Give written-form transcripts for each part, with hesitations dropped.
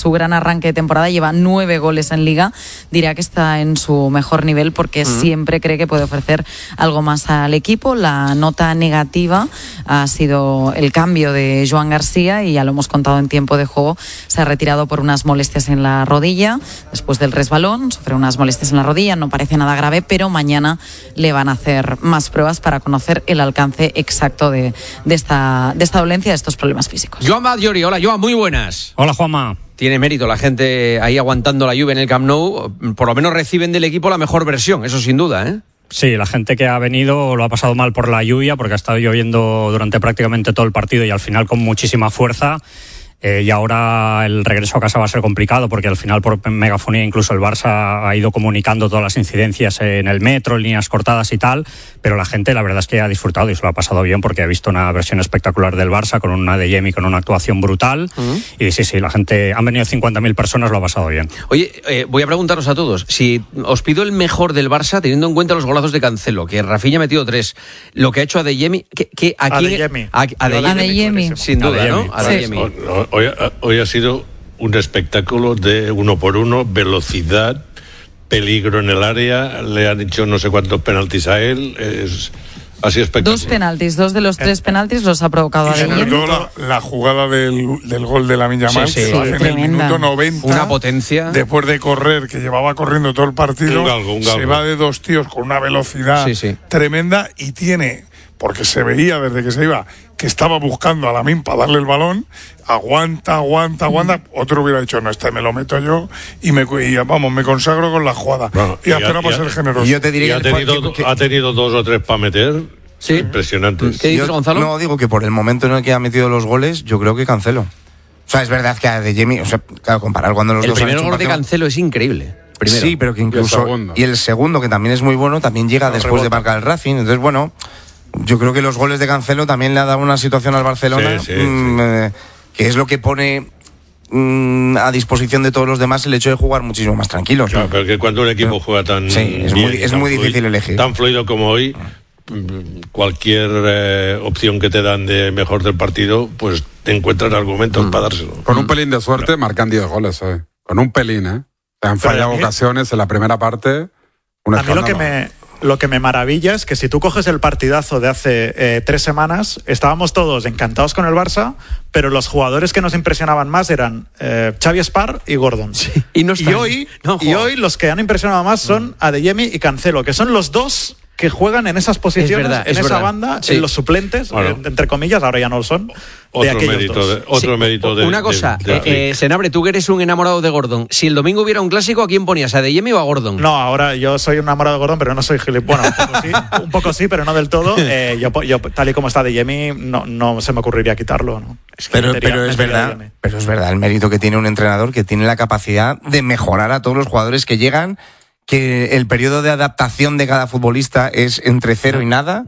su gran arranque de temporada, lleva 9 goles en Liga, dirá que está en su mejor nivel porque siempre cree que puede ofrecer algo más al equipo. La nota negativa ha sido el cambio de Joan García, y ya lo hemos contado en tiempo de juego, se ha retirado por unas molestias en la rodilla, después del resbalón, sufre unas molestias en la rodilla, no parece nada grave, pero mañana le van a hacer más pruebas para conocer el alcance exacto de esta dolencia, de estos problemas físicos. Joan Batllori, hola Joan, muy buenas. Hola Juanma. Tiene mérito la gente ahí aguantando la lluvia en el Camp Nou, por lo menos reciben del equipo la mejor versión, eso sin duda, ¿eh? Sí, la gente que ha venido lo ha pasado mal por la lluvia, porque ha estado lloviendo durante prácticamente todo el partido y al final con muchísima fuerza. Y ahora el regreso a casa va a ser complicado, porque al final por megafonía incluso el Barça ha ido comunicando todas las incidencias en el metro, en líneas cortadas y tal, pero la gente la verdad es que ha disfrutado y se lo ha pasado bien, porque ha visto una versión espectacular del Barça con una Adeyemi, con una actuación brutal. Y sí, la gente, han venido 50.000 personas, lo ha pasado bien. Oye, voy a preguntaros a todos, si os pido el mejor del Barça, teniendo en cuenta los golazos de Cancelo, que Rafinha ha metido 3, lo que ha hecho Adeyemi, Adeyemi, sin duda, ¿no? Adeyemi. Hoy ha sido un espectáculo de 1 por 1, velocidad, peligro en el área, le han hecho no sé cuántos penaltis a él, ha sido espectacular. 2 penaltis, 2 de los 3 penaltis los ha provocado Adeyemi. Sobre todo la jugada del gol de Lamine Yamal, sí, que lo hace en el minuto 90. Una potencia. Después de correr, que llevaba corriendo todo el partido, un galgo. Se va de 2 tíos con una velocidad tremenda, y tiene, porque se veía desde que se iba, que estaba buscando a Lamine para darle el balón, aguanta, otro hubiera dicho, no, me lo meto yo y me consagro con la jugada. Bueno, y esperamos ser generosos. Yo te diría ha tenido 2 o 3 para meter. Sí. Impresionantes. ¿Qué dices, Gonzalo? No, digo que por el momento en el que ha metido los goles, yo creo que Cancelo. O sea, es verdad que Adeyemi, o sea, claro, comparar cuando los dos. El primer gol de Cancelo es increíble. Primero. Sí, pero que incluso. Y el segundo, que también es muy bueno, también llega después de marcar el Racing. Entonces, bueno, yo creo que los goles de Cancelo también le ha dado una situación al Barcelona, que es lo que pone a disposición de todos los demás el hecho de jugar muchísimo más tranquilos. Claro, pero que cuando un equipo juega tan es muy difícil elegir. Tan fluido como hoy, cualquier opción que te dan de mejor del partido, pues te encuentran argumentos para dárselo. Con un pelín de suerte marcan 10 goles hoy. Con un pelín, Se han fallado ocasiones en la primera parte. A mí lo que me maravilla es que si tú coges el partidazo de hace 3 semanas, estábamos todos encantados con el Barça, pero los jugadores que nos impresionaban más eran Xavi Espar y Gordon. Sí, y hoy los que han impresionado más son Adeyemi y Cancelo, que son los dos que juegan en esas posiciones, en esa banda, en los suplentes, entre comillas, ahora ya no lo son. Otro mérito de una cosa, Senabre, tú que eres un enamorado de Gordon, si el domingo hubiera un clásico, ¿a quién ponías? ¿A Adeyemi o a Gordon? No, ahora yo soy un enamorado de Gordon, pero no soy gilipollas. Bueno, un poco sí, pero no del todo. Yo tal y como está Adeyemi, no se me ocurriría quitarlo, ¿no? Pero es verdad el mérito que tiene un entrenador, que tiene la capacidad de mejorar a todos los jugadores que llegan, que el periodo de adaptación de cada futbolista es entre 0 y nada.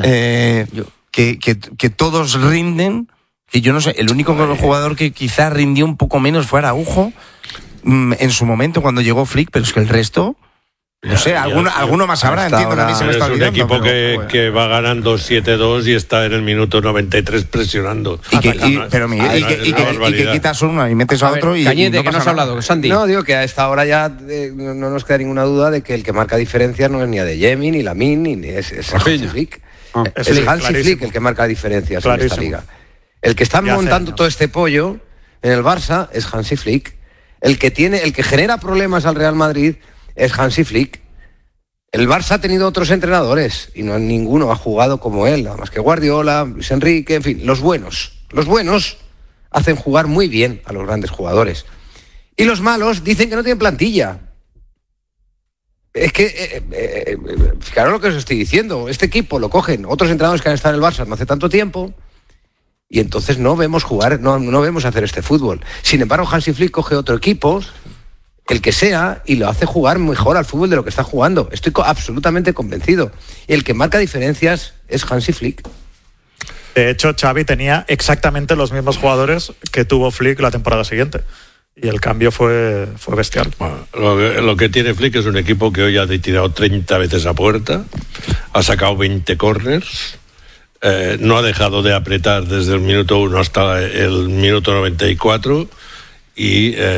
Que todos rinden. Y yo no sé, el único jugador que quizás rindió un poco menos fue Araujo en su momento cuando llegó Flick, pero es que el resto, no sé, alguno más habrá, entiendo que a mí se me está olvidando. Es un equipo que va ganando 7-2 y está en el minuto 93 presionando. Y que quitas uno y metes a otro. Cañete, que no has hablado, Santi. No, digo que a esta hora ya no nos queda ninguna duda de que el que marca diferencias no es ni Adeyemi, ni Lamine, ni es Hansi Flick. Es Hansi Flick el que marca diferencias en esta liga. El que está montando todo este pollo en el Barça es Hansi Flick. El que genera problemas al Real Madrid es Hansi Flick. El Barça ha tenido otros entrenadores y ninguno ha jugado como él, nada más que Guardiola, Luis Enrique, en fin, los buenos hacen jugar muy bien a los grandes jugadores. Y los malos dicen que no tienen plantilla. Es que, fijaros lo que os estoy diciendo, este equipo lo cogen otros entrenadores que han estado en el Barça no hace tanto tiempo, y entonces no vemos jugar, no vemos hacer este fútbol. Sin embargo, Hansi Flick coge otro equipo, el que sea, y lo hace jugar mejor al fútbol de lo que está jugando. Estoy absolutamente convencido. Y el que marca diferencias es Hansi Flick. De hecho, Xavi tenía exactamente los mismos jugadores que tuvo Flick la temporada siguiente. Y el cambio fue bestial. Bueno, lo que tiene Flick es un equipo que hoy ha tirado 30 veces a puerta, ha sacado 20 córners, no ha dejado de apretar desde el minuto 1 hasta el minuto 94 y